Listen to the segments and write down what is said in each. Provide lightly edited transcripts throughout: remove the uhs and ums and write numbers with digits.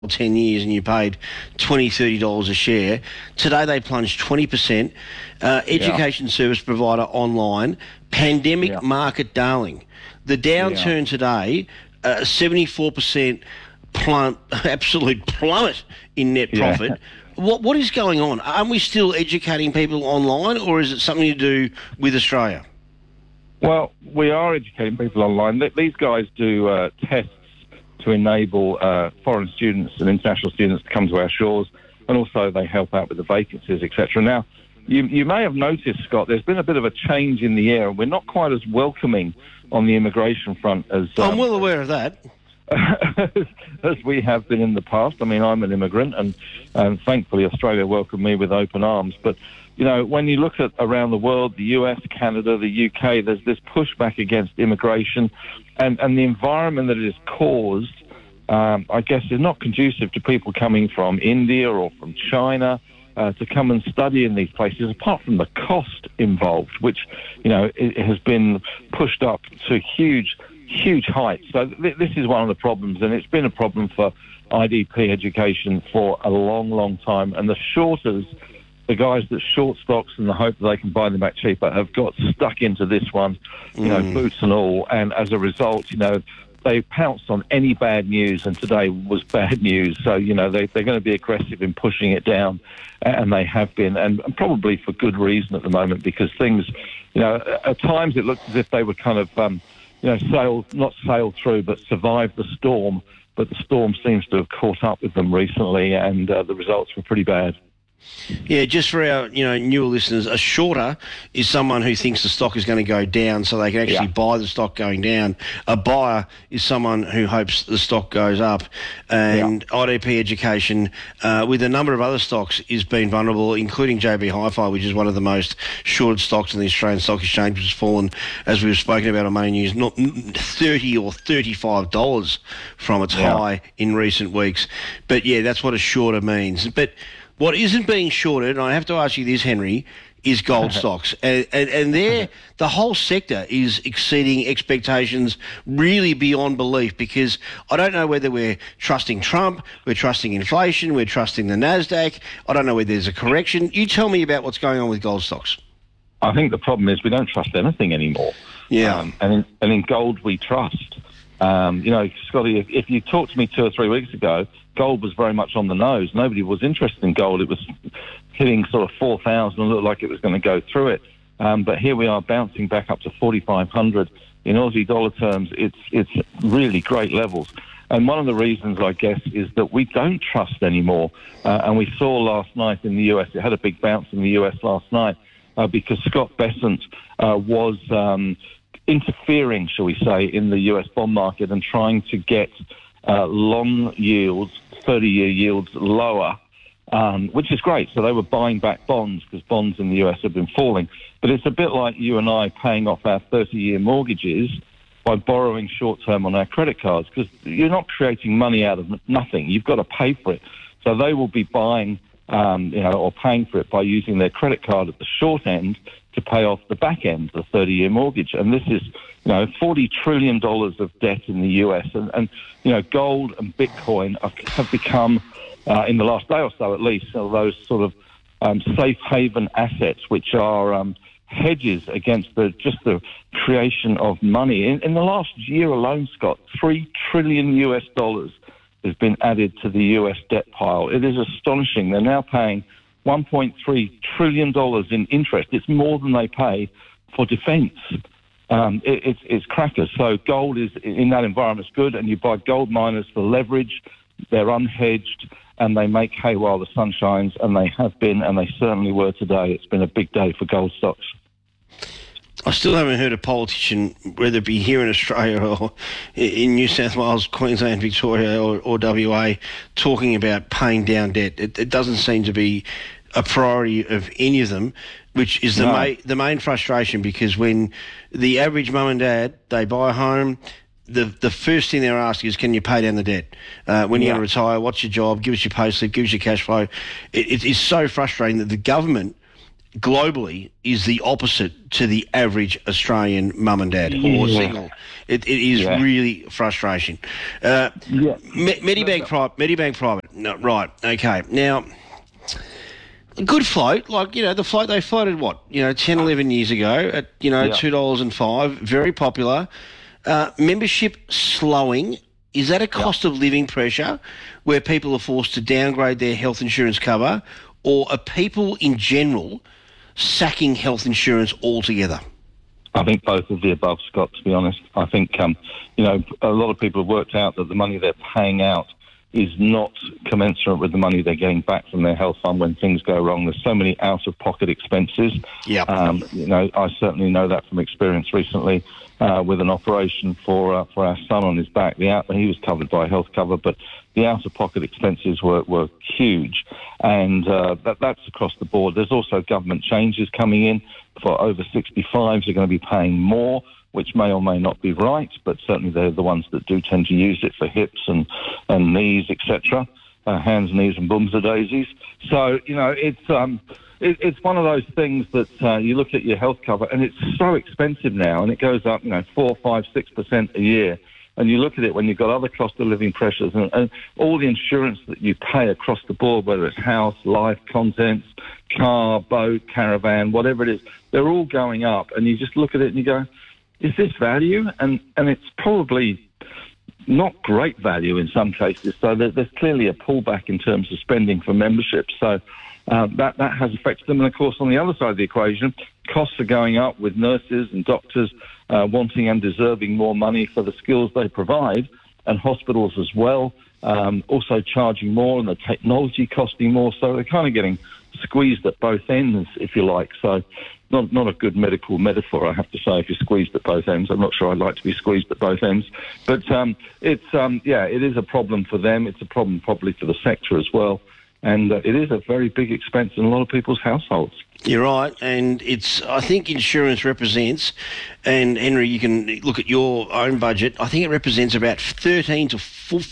10 years and you paid $20, $30 a share. Today they plunged 20%. Education service provider online, pandemic market darling. The downturn today, 74% absolute plummet in net profit. What is going on? Aren't we still educating people online, or is it something to do with Australia? Well, we are educating people online. These guys do tests to enable foreign students and international students to come to our shores, and also they help out with the vacancies, etc. Now, you may have noticed, Scott, there's been a bit of a change in the air, and we're not quite as welcoming on the immigration front as... I'm well aware of that. as we have been in the past. I mean, I'm an immigrant, and thankfully Australia welcomed me with open arms. But, you know, when you look at around the world, the US, Canada, the UK, there's this pushback against immigration, and the environment that it has caused, I guess, is not conducive to people coming from India or from China to come and study in these places, apart from the cost involved, which, you know, it has been pushed up to huge heights. So this is one of the problems, and it's been a problem for IDP education for a long time. And the shorters, the guys that short stocks in the hope that they can buy them back cheaper, have got stuck into this one, you know, boots and all. And as a result, you know, they pounced on any bad news, and today was bad news. So, you know, they're going to be aggressive in pushing it down, and they have been, and probably for good reason at the moment, because things, you know, at times it looked as if they were kind of, you know, not sailed through, but survived the storm. But the storm seems to have caught up with them recently, and the results were pretty bad. Yeah, just for our, you know, newer listeners, a shorter is someone who thinks the stock is going to go down so they can actually buy the stock going down. A buyer is someone who hopes the stock goes up. And IDP Education, with a number of other stocks, is being vulnerable, including JB Hi-Fi, which is one of the most shorted stocks in the Australian Stock Exchange, which has fallen, as we've spoken about on Money News, not $30 or $35 from its high in recent weeks. But, yeah, that's what a shorter means. But what isn't being shorted, and I have to ask you this, Henry, is gold stocks. And there, the whole sector is exceeding expectations really beyond belief, because I don't know whether we're trusting Trump, we're trusting inflation, we're trusting the NASDAQ. I don't know whether there's a correction. You tell me about what's going on with gold stocks. I think the problem is we don't trust anything anymore. Yeah. And in gold we trust. You know, Scotty, if you talked to me 2 or 3 weeks ago, gold was very much on the nose. Nobody was interested in gold. It was hitting sort of 4,000 and looked like it was going to go through it. But here we are bouncing back up to 4,500. In Aussie dollar terms, it's really great levels. And one of the reasons, I guess, is that we don't trust anymore. And we saw last night in the US, it had a big bounce in the US last night because Scott Bessent was interfering, shall we say, in the US bond market and trying to get long yields, 30-year yields lower, which is great. So they were buying back bonds because bonds in the US have been falling. But it's a bit like you and I paying off our 30-year mortgages by borrowing short-term on our credit cards, because you're not creating money out of nothing. You've got to pay for it. So they will be buying, you know, or paying for it by using their credit card at the short end to pay off the back end, the 30-year mortgage. And this is, you know, $40 trillion of debt in the US. And you know, gold and Bitcoin have become, in the last day or so at least, those sort of safe haven assets, which are hedges against the creation of money. In the last year alone, Scott, $3 trillion has been added to the US debt pile. It is astonishing. They're now paying $1.3 trillion in interest. It's more than they pay for defence. It's crackers. So gold is, in that environment, is good, and you buy gold miners for leverage. They're unhedged, and they make hay while the sun shines, and they have been, and they certainly were today. It's been a big day for gold stocks. I still haven't heard a politician, whether it be here in Australia or in New South Wales, Queensland, Victoria or WA, talking about paying down debt. It doesn't seem to be a priority of any of them, which is the main frustration, because when the average mum and dad, they buy a home, the first thing they're asking is, can you pay down the debt? When you're going to retire, what's your job? Give us your pay slip, give us your cash flow. It is so frustrating that the government globally is the opposite to the average Australian mum and dad or single. It is really frustrating. Medibank Private. No, right. Okay. Now, a good float, like, the float they floated, 10, 11 years ago at, $2.05, very popular. Membership slowing. Is that a cost of living pressure where people are forced to downgrade their health insurance cover, or are people in general sacking health insurance altogether? I think both of the above, Scott, to be honest. I think, a lot of people have worked out that the money they're paying out is not commensurate with the money they're getting back from their health fund when things go wrong. There's so many out-of-pocket expenses. Yeah. I certainly know that from experience recently with an operation for our son on his back. He was covered by health cover, but the out-of-pocket expenses were huge, and that's across the board. There's also government changes coming in for over 65s. They're going to be paying more, which may or may not be right, but certainly they're the ones that do tend to use it for hips and knees, etc., hands, knees, and bums of daisies. So, it's one of those things that you look at your health cover, and it's so expensive now, and it goes up, 4, 5, 6% a year. And you look at it when you've got other cost of living pressures and all the insurance that you pay across the board, whether it's house, life, contents, car, boat, caravan, whatever it is, they're all going up. And you just look at it and you go, is this value? And it's probably not great value in some cases. So there's clearly a pullback in terms of spending for membership. So that has affected them. And, of course, on the other side of the equation, costs are going up with nurses and doctors wanting and deserving more money for the skills they provide, and hospitals as well, also charging more, and the technology costing more. So they're kind of getting squeezed at both ends, if you like. So not a good medical metaphor, I have to say, if you're squeezed at both ends. I'm not sure I'd like to be squeezed at both ends. But, it is a problem for them. It's a problem probably for the sector as well. And it is a very big expense in a lot of people's households. You're right, and I think insurance represents, and Henry, you can look at your own budget, I think it represents about 13 to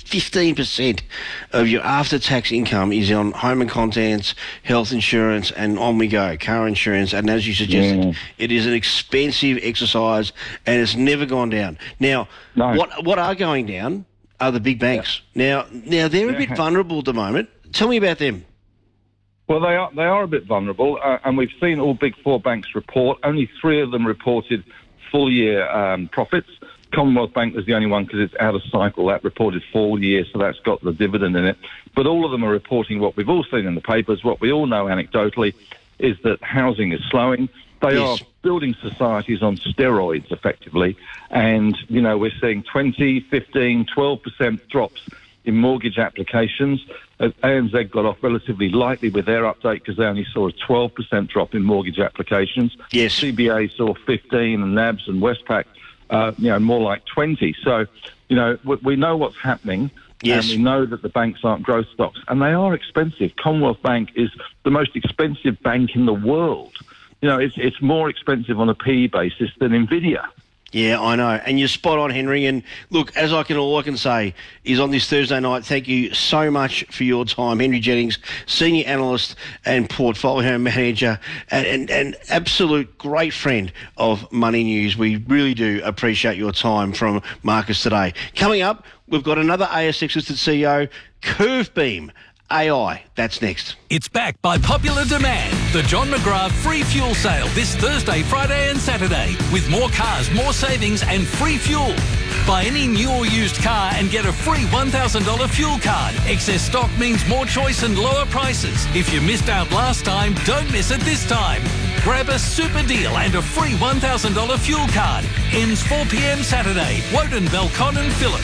15% of your after-tax income is on home and contents, health insurance, and on we go, car insurance. And as you suggested, it is an expensive exercise, and it's never gone down. Now, what are going down are the big banks. Yeah. Now they're a bit vulnerable at the moment. Tell me about them. Well, they are a bit vulnerable, and we've seen all big four banks report. Only 3 of them reported full-year profits. Commonwealth Bank was the only one because it's out of cycle. That reported full year, so that's got the dividend in it. But all of them are reporting what we've all seen in the papers, what we all know anecdotally, is that housing is slowing. They are building societies on steroids, effectively. And, we're seeing 20, 15, 12% drops in mortgage applications. ANZ got off relatively lightly with their update because they only saw a 12% drop in mortgage applications. Yes. CBA saw 15, and NABS and Westpac, more like 20. So, we know what's happening. Yes. And we know that the banks aren't growth stocks, and they are expensive. Commonwealth Bank is the most expensive bank in the world. It's more expensive on a PE basis than Nvidia. Yeah, I know. And you're spot on, Henry. And look, all I can say is on this Thursday night, thank you so much for your time. Henry Jennings, Senior Analyst and Portfolio Manager, and absolute great friend of Money News. We really do appreciate your time from Marcus today. Coming up, we've got another ASX-listed CEO, Curvebeam AI. That's next. It's back by popular demand. The John McGrath free fuel sale this Thursday, Friday and Saturday with more cars, more savings and free fuel. Buy any new or used car and get a free $1,000 fuel card. Excess stock means more choice and lower prices. If you missed out last time, don't miss it this time. Grab a super deal and a free $1,000 fuel card. Ends 4 p.m. Saturday. Woden, Belcon and Phillip.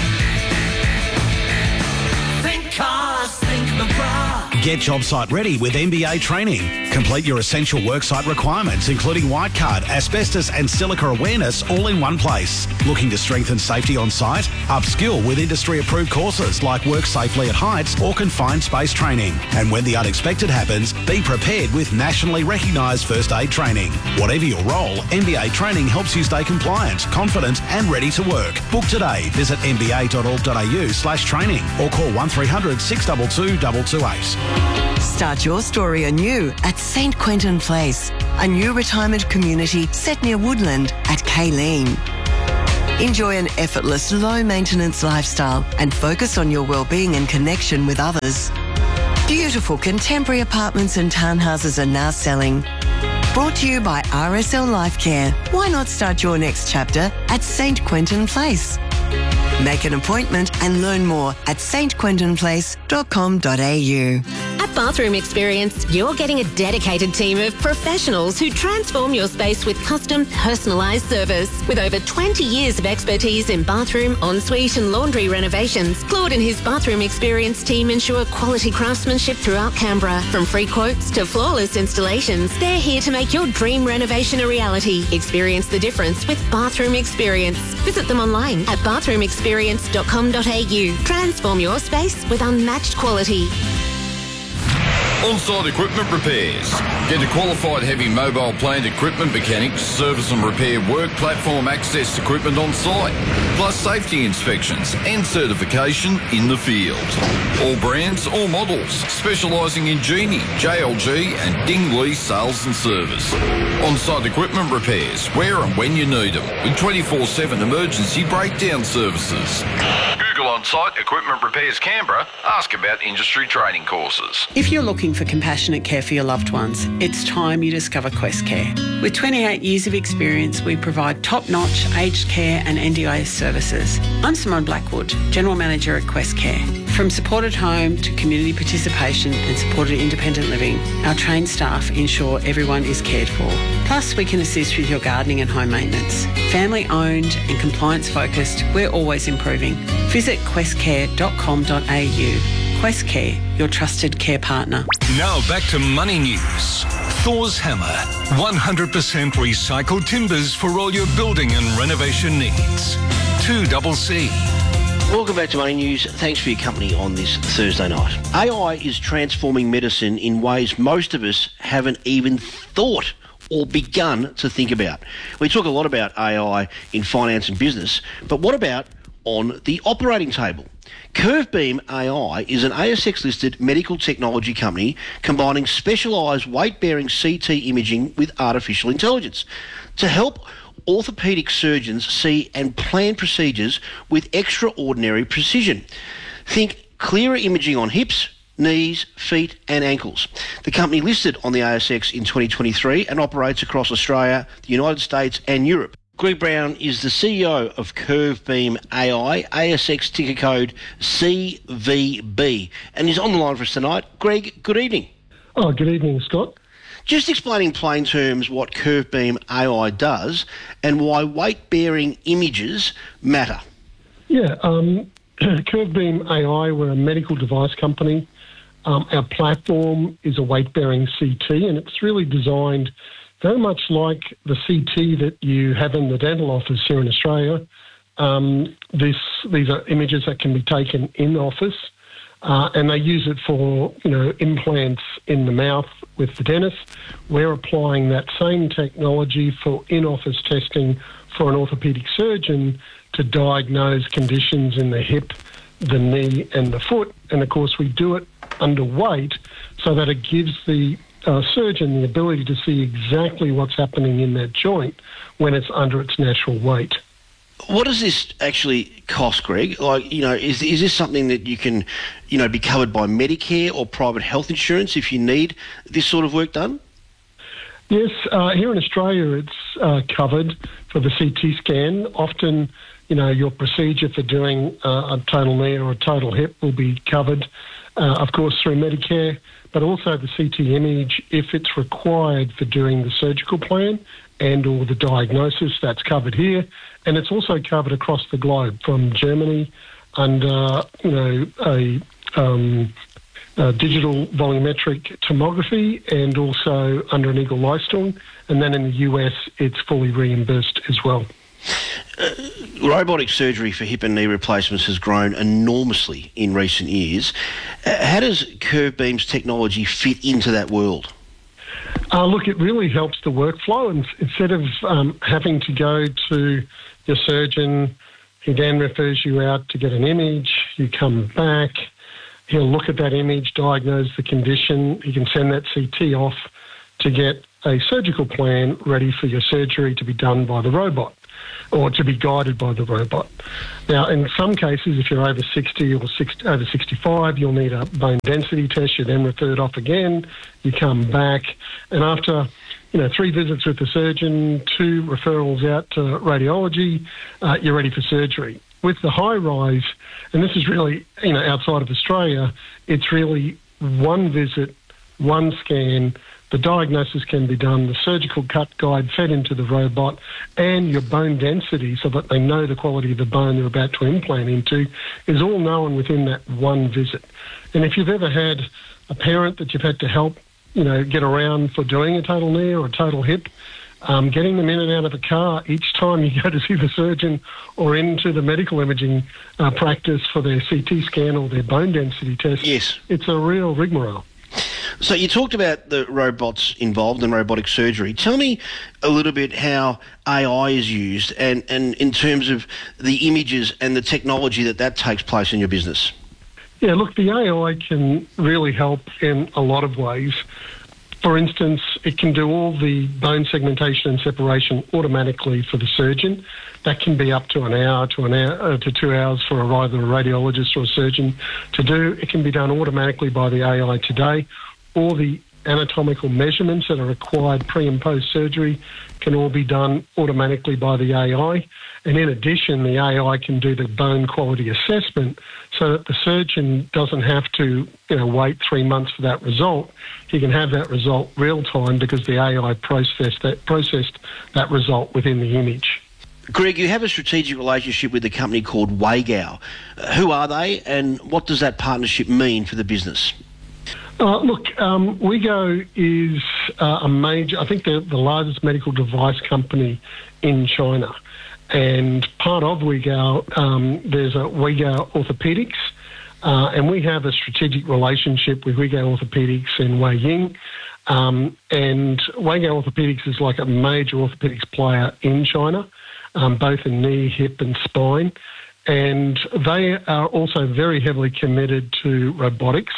Think cars, think McGrath. Get job site ready with MBA training. Complete your essential worksite requirements, including white card, asbestos and silica awareness, all in one place. Looking to strengthen safety on site? Upskill with industry-approved courses like Work Safely at Heights or Confined Space training. And when the unexpected happens, be prepared with nationally recognised first aid training. Whatever your role, MBA training helps you stay compliant, confident and ready to work. Book today. Visit mba.org.au/training or call 1300 622 228. Start your story anew at St Quentin Place, a new retirement community set near Woodland at Kayleen. Enjoy an effortless, low-maintenance lifestyle and focus on your well-being and connection with others. Beautiful contemporary apartments and townhouses are now selling. Brought to you by RSL Life Care. Why not start your next chapter at St Quentin Place? Make an appointment and learn more at stquentinplace.com.au. At Bathroom Experience, you're getting a dedicated team of professionals who transform your space with custom, personalised service. With over 20 years of expertise in bathroom, ensuite and laundry renovations, Claude and his Bathroom Experience team ensure quality craftsmanship throughout Canberra. From free quotes to flawless installations, they're here to make your dream renovation a reality. Experience the difference with Bathroom Experience. Visit them online at bathroomexperience.com.au. Transform your space with unmatched quality. On-site equipment repairs. Get a qualified heavy mobile plant equipment mechanic to service and repair work platform access equipment on site, plus safety inspections and certification in the field. All brands, all models, specialising in Genie, JLG and Ding Lee sales and service. On-site equipment repairs, where and when you need them, with 24/7 emergency breakdown services. Google On-Site Equipment Repairs Canberra. Ask about industry training courses. If you're looking for compassionate care for your loved ones, it's time you discover Quest Care. With 28 years of experience, we provide top-notch aged care and NDIS services. I'm Simone Blackwood, General Manager at Quest Care. From supported home to community participation and supported independent living, our trained staff ensure everyone is cared for. Plus, we can assist with your gardening and home maintenance. Family owned and compliance focused, we're always improving. Visit questcare.com.au. Quest Care, your trusted care partner. Now back to Money News. Thor's Hammer. 100% recycled timbers for all your building and renovation needs. 2CC. Welcome back to Money News. Thanks for your company on this Thursday night. AI is transforming medicine in ways most of us haven't even thought or begun to think about. We talk a lot about AI in finance and business, but what about on the operating table? Curvebeam AI is an ASX-listed medical technology company combining specialised weight-bearing CT imaging with artificial intelligence to help orthopaedic surgeons see and plan procedures with extraordinary precision. Think clearer imaging on hips, knees, feet and ankles. The company listed on the ASX in 2023 and operates across Australia, the United States and Europe. Greg Brown is the CEO of Curvebeam AI, ASX ticker code CVB, and he's on the line for us tonight. Greg, good evening. Oh, good evening, Scott. Just explain in plain terms what Curvebeam AI does and why weight-bearing images matter. Yeah, Curvebeam AI, we're a medical device company. Our platform is a weight-bearing CT, and it's really designed very much like the CT that you have in the dental office here in Australia. These are images that can be taken in office, and they use it for, implants in the mouth with the dentist. We're applying that same technology for in-office testing for an orthopaedic surgeon to diagnose conditions in the hip, the knee and the foot. And, of course, we do it under weight so that it gives the surgeon the ability to see exactly what's happening in that joint when it's under its natural weight. What does this actually cost, Greg? Is this something that you can, be covered by Medicare or private health insurance if you need this sort of work done? Yes, here in Australia it's covered for the CT scan. Often, your procedure for doing a total knee or a total hip will be covered, of course, through Medicare, but also the CT image if it's required for doing the surgical plan and or the diagnosis, that's covered here. And it's also covered across the globe from Germany under, a digital volumetric tomography and also under an Eagle Leistung. And then in the US, it's fully reimbursed as well. Robotic surgery for hip and knee replacements has grown enormously in recent years. How does Curvebeam's technology fit into that world? Look, it really helps the workflow. And instead of having to go to your surgeon, he then refers you out to get an image, you come back, He'll look at that image, diagnose the condition. He can send that CT off to get a surgical plan ready for your surgery to be done by the robot or to be guided by the robot. Now, in some cases, if you're over 60 or over 65, you'll need a bone density test. You're then referred off again. You come back, and after 3 visits with the surgeon, 2 referrals out to radiology, you're ready for surgery. With the high rise, and this is really, outside of Australia, it's really 1 visit, 1 scan. The diagnosis can be done, the surgical cut guide fed into the robot, and your bone density, so that they know the quality of the bone they're about to implant into, is all known within that 1 visit. And if you've ever had a parent that you've had to help, get around for doing a total knee or a total hip, getting them in and out of a car each time you go to see the surgeon or into the medical imaging practice for their CT scan or their bone density test, yes, it's a real rigmarole. So you talked about the robots involved in robotic surgery. Tell me a little bit how AI is used and in terms of the images and the technology that takes place in your business. Yeah, look, the AI can really help in a lot of ways. For instance, it can do all the bone segmentation and separation automatically for the surgeon. That can be up to an hour to 2 hours for either a radiologist or a surgeon to do. It can be done automatically by the AI today. All the anatomical measurements that are required pre and post surgery can all be done automatically by the AI. And in addition, the AI can do the bone quality assessment so that the surgeon doesn't have to wait 3 months for that result. He can have that result real time because the AI processed that result within the image. Greg, you have a strategic relationship with a company called Wagow. Who are they, and what does that partnership mean for the business? Look, Wagow is a major, I think the largest medical device company in China. And part of Wagow, there's a Wagow Orthopedics, and we have a strategic relationship with Wagow Orthopedics and Wei Ying. And Wagow Orthopedics is like a major orthopedics player in China, both in knee, hip and spine. And they are also very heavily committed to robotics.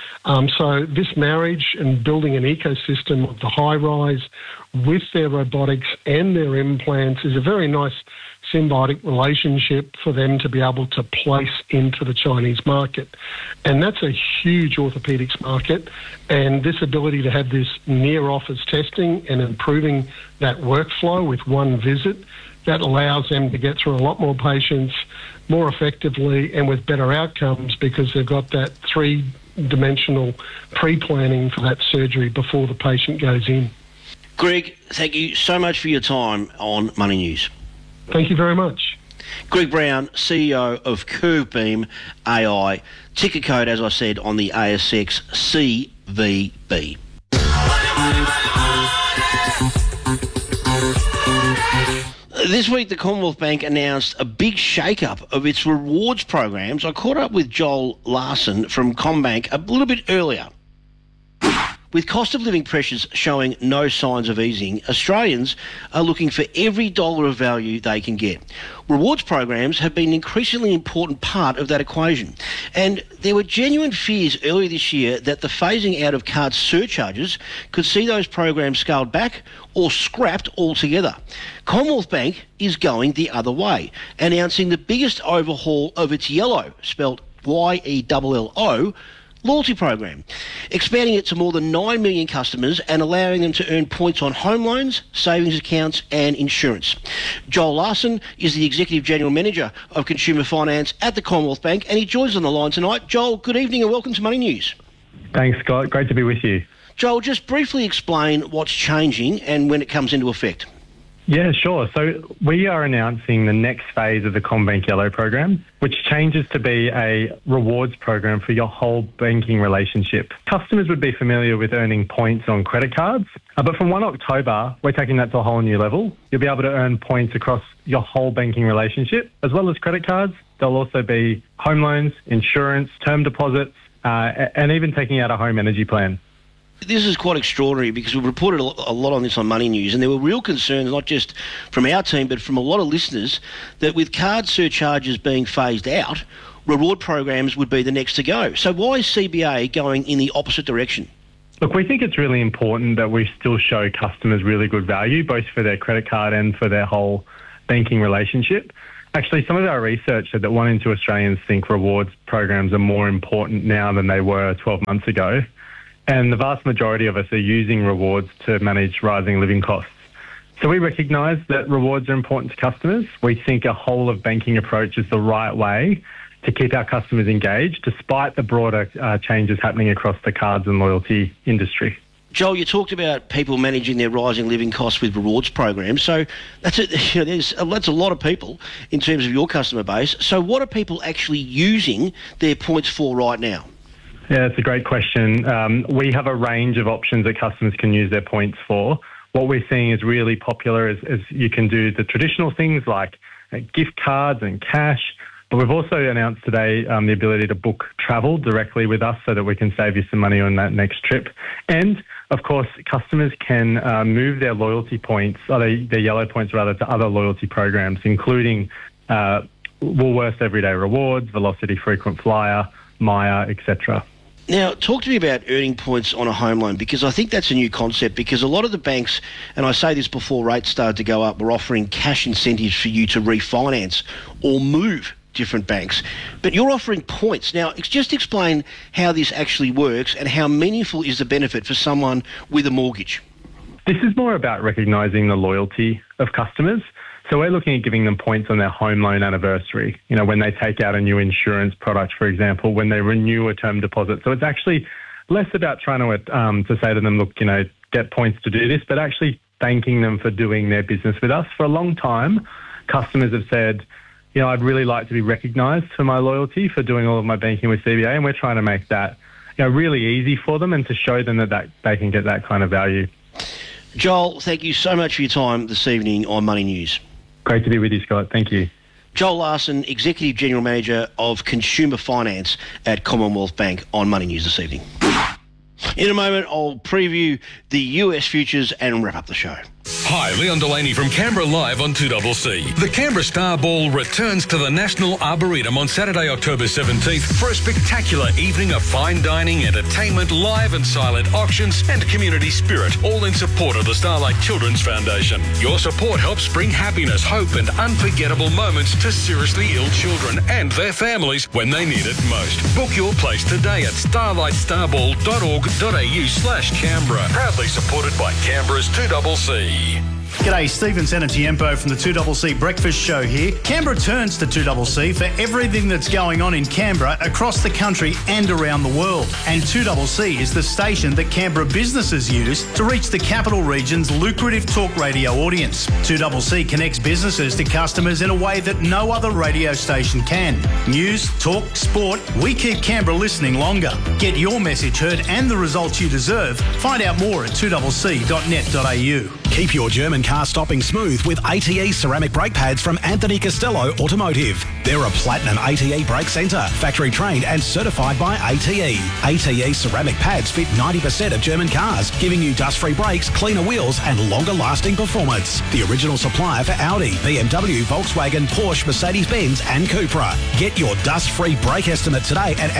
So this marriage and building an ecosystem of the high-rise with their robotics and their implants is a very nice symbiotic relationship for them to be able to place into the Chinese market. And that's a huge orthopedics market. And this ability to have this near-office testing and improving that workflow with 1 visit, that allows them to get through a lot more patients more effectively and with better outcomes because they've got that 3-dimensional pre-planning for that surgery before the patient goes in. Greg, thank you so much for your time on Money News. Thank you very much. Greg Brown, CEO of Curvebeam AI. Ticker code, as I said, on the ASX, CVB. This week, the Commonwealth Bank announced a big shake-up of its rewards programs. I caught up with Joel Larson from CommBank a little bit earlier. With cost of living pressures showing no signs of easing, Australians are looking for every dollar of value they can get. Rewards programs have been an increasingly important part of that equation. And there were genuine fears earlier this year that the phasing out of card surcharges could see those programs scaled back or scrapped altogether. Commonwealth Bank is going the other way, announcing the biggest overhaul of its Yello, spelled Y-E-L-L-O, loyalty program, expanding it to more than 9 million customers and allowing them to earn points on home loans, savings accounts and insurance. Joel Larson is the Executive General Manager of Consumer Finance at the Commonwealth Bank, and he joins us on the line tonight. Joel, good evening and welcome to Money News. Thanks, Scott. Great to be with you. Joel, just briefly explain what's changing and when it comes into effect. Yeah, sure. So we are announcing the next phase of the CommBank Yello program, which changes to be a rewards program for your whole banking relationship. Customers would be familiar with earning points on credit cards, but from 1 October, we're taking that to a whole new level. You'll be able to earn points across your whole banking relationship, as well as credit cards. There'll also be home loans, insurance, term deposits, and even taking out a home energy plan. This is quite extraordinary because we've reported a lot on this on Money News, and there were real concerns, not just from our team, but from a lot of listeners, that with card surcharges being phased out, reward programs would be the next to go. So why is CBA going in the opposite direction? Look, we think it's really important that we still show customers really good value, both for their credit card and for their whole banking relationship. Actually, some of our research said that 1 in 2 Australians think rewards programs are more important now than they were 12 months ago. And the vast majority of us are using rewards to manage rising living costs. So we recognise that rewards are important to customers. We think a whole of banking approach is the right way to keep our customers engaged, despite the broader changes happening across the cards and loyalty industry. Joel, you talked about people managing their rising living costs with rewards programs. So that's a lot of people in terms of your customer base. So what are people actually using their points for right now? Yeah, it's a great question. We have a range of options that customers can use their points for. What we're seeing is really popular is you can do the traditional things like gift cards and cash. But we've also announced today the ability to book travel directly with us so that we can save you some money on that next trip. And, of course, customers can move their loyalty points, or their yellow points rather, to other loyalty programs, including Woolworths Everyday Rewards, Velocity Frequent Flyer, Maya, etc. Now, talk to me about earning points on a home loan, because I think that's a new concept, because a lot of the banks, and I say this before rates started to go up, were offering cash incentives for you to refinance or move different banks. But you're offering points. Now, just explain how this actually works and how meaningful is the benefit for someone with a mortgage. This is more about recognising the loyalty of customers. So we're looking at giving them points on their home loan anniversary, you know, when they take out a new insurance product, for example, when they renew a term deposit. So it's actually less about trying to say to them, look, you know, get points to do this, but actually thanking them for doing their business with us. For a long time, customers have said, you know, I'd really like to be recognised for my loyalty, for doing all of my banking with CBA, and we're trying to make that, you know, really easy for them and to show them that they can get that kind of value. Joel, thank you so much for your time this evening on Money News. Great to be with you, Scott. Thank you. Joel Larson, Executive General Manager of Consumer Finance at Commonwealth Bank on Money News this evening. In a moment, I'll preview the US futures and wrap up the show. Hi, Leon Delaney from Canberra Live on 2CC. The Canberra Star Ball returns to the National Arboretum on Saturday, October 17th for a spectacular evening of fine dining, entertainment, live and silent auctions and community spirit, all in support of the Starlight Children's Foundation. Your support helps bring happiness, hope and unforgettable moments to seriously ill children and their families when they need it most. Book your place today at starlightstarball.org.au/Canberra. Proudly supported by Canberra's 2CC. G'day, Stephen Senatiempo from the 2CC Breakfast Show here. Canberra turns to 2CC for everything that's going on in Canberra, across the country and around the world. And 2CC is the station that Canberra businesses use to reach the capital region's lucrative talk radio audience. 2CC connects businesses to customers in a way that no other radio station can. News, talk, sport, we keep Canberra listening longer. Get your message heard and the results you deserve. Find out more at 2cc.net.au. Keep your German car stopping smooth with ATE ceramic brake pads from Anthony Costello Automotive. They're a platinum ATE brake centre, factory trained and certified by ATE. ATE ceramic pads fit 90% of German cars, giving you dust-free brakes, cleaner wheels and longer lasting performance. The original supplier for Audi, BMW, Volkswagen, Porsche, Mercedes-Benz and Cupra. Get your dust-free brake estimate today at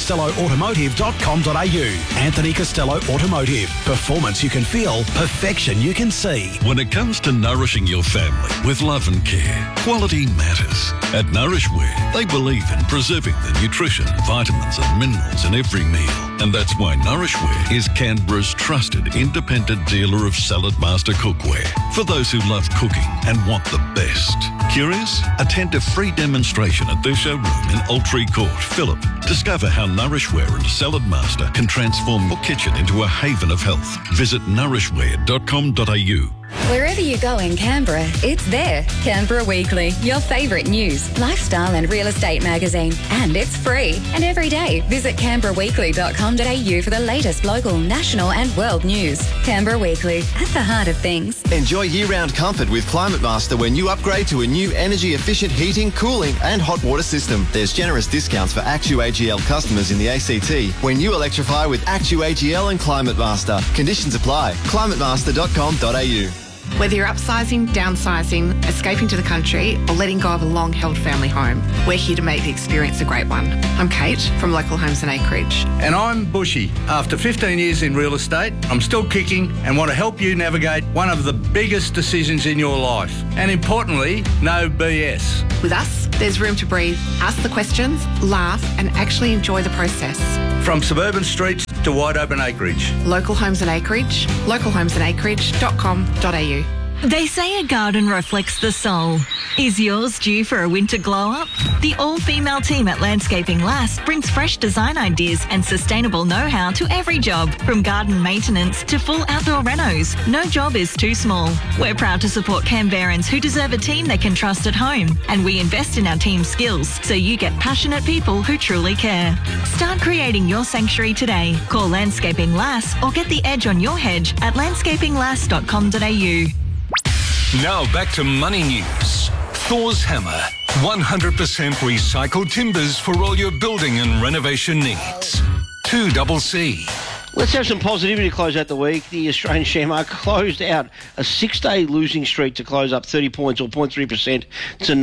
anthonycostelloautomotive.com.au. Anthony Costello Automotive. Performance you can feel, perfection you can see. When it comes to nourishing your family with love and care, quality matters. At Nourishware, they believe in preserving the nutrition, vitamins and minerals in every meal. And that's why Nourishware is Canberra's trusted independent dealer of Salad Master cookware. For those who love cooking and want the best. Curious? Attend a free demonstration at their showroom in Altree Court, Phillip. Discover how Nourishware and Salad Master can transform your kitchen into a haven of health. Visit nourishware.com.au. Wherever you go in Canberra, it's there. Canberra Weekly, your favourite news, lifestyle and real estate magazine. And it's free. And every day, visit canberraweekly.com.au for the latest local, national and world news. Canberra Weekly, at the heart of things. Enjoy year-round comfort with Climate Master when you upgrade to a new energy-efficient heating, cooling and hot water system. There's generous discounts for ActuAGL customers in the ACT when you electrify with ActuAGL and Climate Master. Conditions apply. climatemaster.com.au. Whether you're upsizing, downsizing, escaping to the country, or letting go of a long-held family home, we're here to make the experience a great one. I'm Kate from Local Homes and Acreage. And I'm Bushy. After 15 years in real estate, I'm still kicking and want to help you navigate one of the biggest decisions in your life. And importantly, no BS. With us, there's room to breathe, ask the questions, laugh, and actually enjoy the process. From suburban streets to wide open acreage. Local Homes and Acreage, localhomesandacreage.com.au. They say a garden reflects the soul. Is yours due for a winter glow-up? The all-female team at Landscaping Lass brings fresh design ideas and sustainable know-how to every job, from garden maintenance to full outdoor renos. No job is too small. We're proud to support Canberrans who deserve a team they can trust at home, and we invest in our team's skills so you get passionate people who truly care. Start creating your sanctuary today. Call Landscaping Lass or get the edge on your hedge at landscapinglass.com.au. Now back to Money News. Thor's Hammer. 100% recycled timbers for all your building and renovation needs. 2CC. Let's have some positivity to close out the week. The Australian share market closed out a 6-day losing streak to close up 30 points or 0.3% to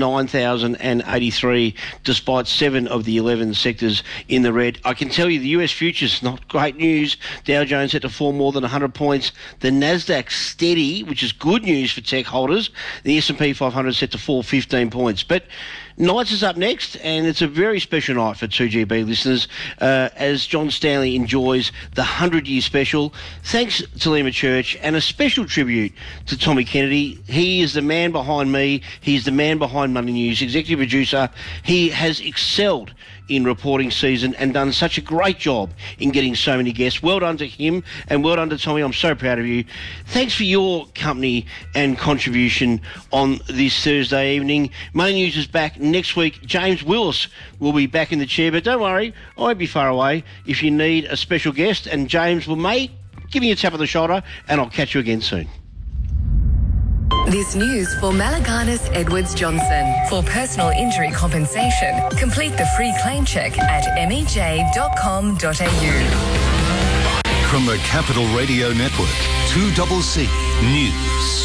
9,083, despite 7 of the 11 sectors in the red. I can tell you the US futures, not great news. Dow Jones had to fall more than 100 points. The Nasdaq steady, which is good news for tech holders. The S&P 500 set to fall 15 points. But Knights is up next, and it's a very special night for 2GB listeners as John Stanley enjoys the 100-year special. Thanks to Lima Church, and a special tribute to Tommy Kennedy. He is the man behind me. He's the man behind Money News, executive producer. He has excelled in reporting season and done such a great job in getting so many guests. Well done to him, and well done to Tommy. I'm so proud of you. Thanks for your company and contribution on this Thursday evening. Money News is back next week. James Willis will be back in the chair, but don't worry, I won't be far away. If you need a special guest, and James will, mate, give me a tap on the shoulder, and I'll catch you again soon. This news for Malaganas Edwards Johnson. For personal injury compensation, complete the free claim check at mej.com.au. From the Capital Radio Network, 2CC News.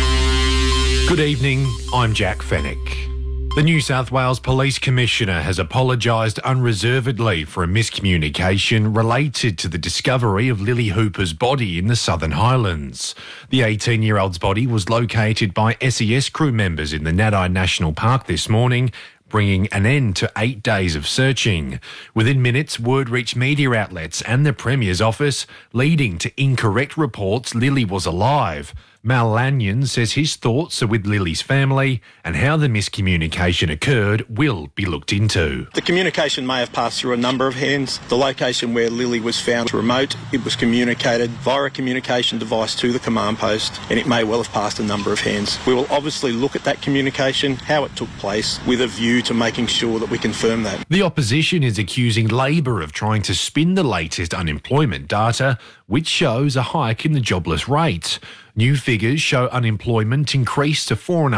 Good evening, I'm Jack Fennick. The New South Wales Police Commissioner has apologised unreservedly for a miscommunication related to the discovery of Lily Hooper's body in the Southern Highlands. The 18-year-old's body was located by SES crew members in the Nadai National Park this morning, bringing an end to 8 days of searching. Within minutes, word reached media outlets and the Premier's office, leading to incorrect reports Lily was alive. Mal Lanyon says his thoughts are with Lily's family, and how the miscommunication occurred will be looked into. The communication may have passed through a number of hands. The location where Lily was found was remote. It was communicated via a communication device to the command post, and it may well have passed a number of hands. We will obviously look at that communication, how it took place, with a view to making sure that we confirm that. The opposition is accusing Labor of trying to spin the latest unemployment data, which shows a hike in the jobless rate. New figures show unemployment increased to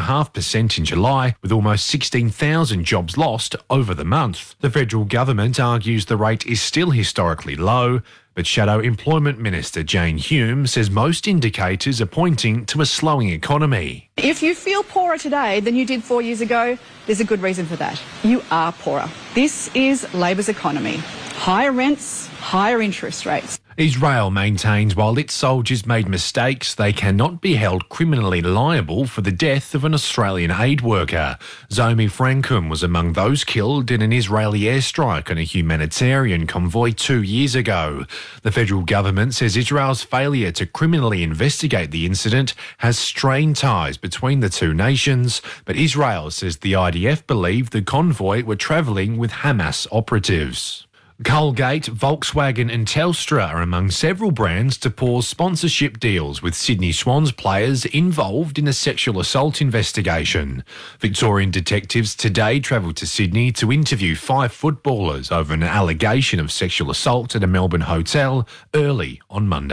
4.5% in July, with almost 16,000 jobs lost over the month. The federal government argues the rate is still historically low, but Shadow Employment Minister Jane Hume says most indicators are pointing to a slowing economy. If you feel poorer today than you did 4 years ago, there's a good reason for that. You are poorer. This is Labor's economy. Higher rents, higher interest rates. Israel maintains while its soldiers made mistakes, they cannot be held criminally liable for the death of an Australian aid worker. Zomi Frankum was among those killed in an Israeli airstrike on a humanitarian convoy 2 years ago. The federal government says Israel's failure to criminally investigate the incident has strained ties between the two nations, but Israel says the IDF believed the convoy were travelling with Hamas operatives. Colgate, Volkswagen and Telstra are among several brands to pause sponsorship deals with Sydney Swans players involved in a sexual assault investigation. Victorian detectives today travelled to Sydney to interview 5 footballers over an allegation of sexual assault at a Melbourne hotel early on Monday.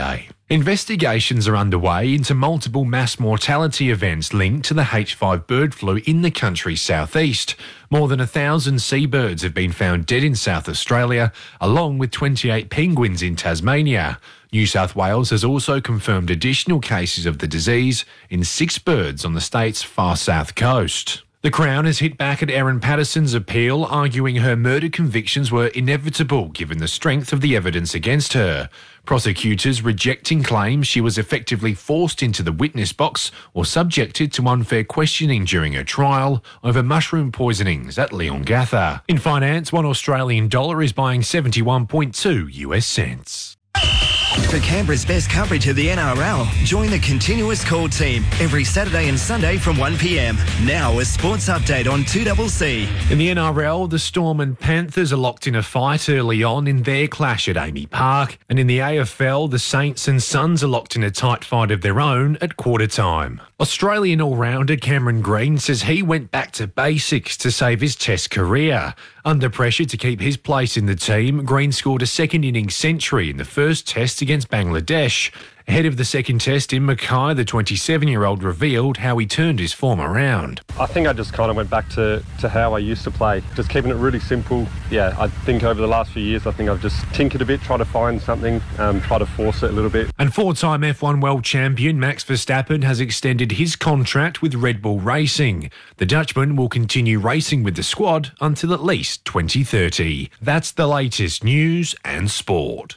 Investigations are underway into multiple mass mortality events linked to the H5 bird flu in the country's southeast. More than 1,000 seabirds have been found dead in South Australia, along with 28 penguins in Tasmania. New South Wales has also confirmed additional cases of the disease in 6 birds on the state's far south coast. The Crown has hit back at Erin Patterson's appeal, arguing her murder convictions were inevitable given the strength of the evidence against her. Prosecutors rejecting claims she was effectively forced into the witness box or subjected to unfair questioning during her trial over mushroom poisonings at Leongatha. In finance, $1 Australian dollar is buying 71.2 US cents. For Canberra's best coverage of the NRL, join the Continuous Call team every Saturday and Sunday from 1pm. Now a sports update on 2CC. In the NRL, the Storm and Panthers are locked in a fight early on in their clash at Amy Park. And in the AFL, the Saints and Suns are locked in a tight fight of their own at quarter time. Australian all-rounder Cameron Green says he went back to basics to save his Test career. Under pressure to keep his place in the team, Green scored a second-innings century in the first Test against Bangladesh. Ahead of the second Test in Mackay, the 27-year-old revealed how he turned his form around. I think I just kind of went back to how I used to play, just keeping it really simple. Yeah, I think over the last few years, I think I've just tinkered a bit, tried to find something, try to force it a little bit. And four-time F1 world champion Max Verstappen has extended his contract with Red Bull Racing. The Dutchman will continue racing with the squad until at least 2030. That's the latest news and sport.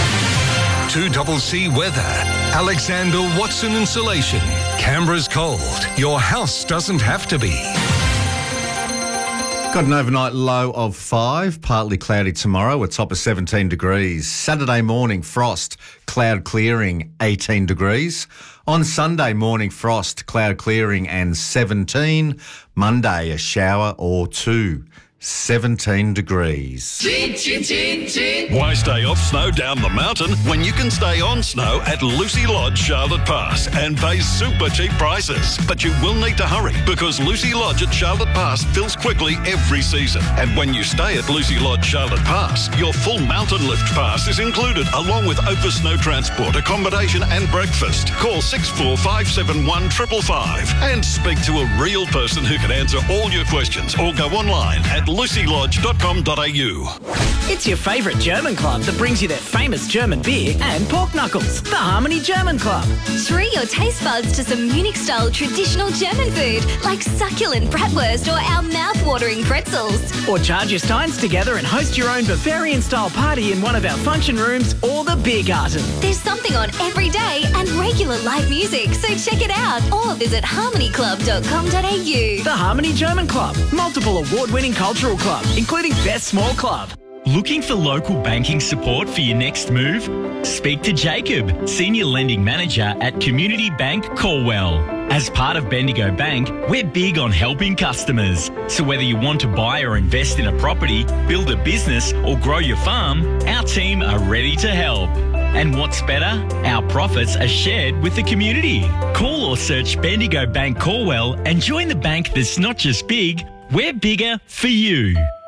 2CC weather. Alexander Watson Insulation. Canberra's cold. Your house doesn't have to be. Got an overnight low of 5, partly cloudy tomorrow, a top of 17 degrees. Saturday morning, frost, cloud clearing, 18 degrees. On Sunday morning, frost, cloud clearing and 17. Monday, a shower or 2. 17 degrees. Why stay off snow down the mountain when you can stay on snow at Lucy Lodge, Charlotte Pass and pay super cheap prices? But you will need to hurry because Lucy Lodge at Charlotte Pass fills quickly every season. And when you stay at Lucy Lodge, Charlotte Pass, your full mountain lift pass is included along with OPA snow transport, accommodation and breakfast. Call 6457 555 and speak to a real person who can answer all your questions or go online at lucylodge.com.au. It's your favourite German club that brings you their famous German beer and pork knuckles, the Harmony German Club. Treat your taste buds to some Munich-style traditional German food like succulent bratwurst or our mouth-watering pretzels. Or charge your steins together and host your own Bavarian-style party in one of our function rooms or the Biergarten. There's something on every day and regular live music, so check it out or visit harmonyclub.com.au. The Harmony German Club, multiple award-winning cultural club, including Best Small Club. Looking for local banking support for your next move? Speak to Jacob, Senior Lending Manager at Community Bank Corwell. As part of Bendigo Bank, we're big on helping customers. So whether you want to buy or invest in a property, build a business or grow your farm, our team are ready to help. And what's better? Our profits are shared with the community. Call or search Bendigo Bank Corwell and join the bank that's not just big, we're bigger for you.